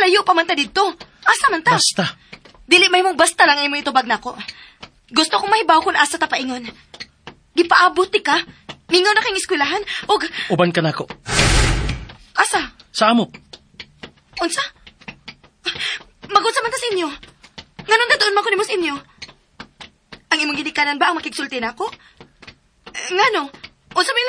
Malayo pa man ta dito. Asa man ta? Basta. Dili may mong basta lang ay mo itubag nako. Gusto kong mahibaw kung asa ta paingon. Gipaabot ti ka. Mingaw na kayong eskwelahan. Uban ka nako. Asa? Sa amop. Unsa? Magunsa man ta sa inyo. Nganong datoon man ko nimo sa inyo? Ang imong gidikanan ba ang makigsulti nako? Ngano? Unsa may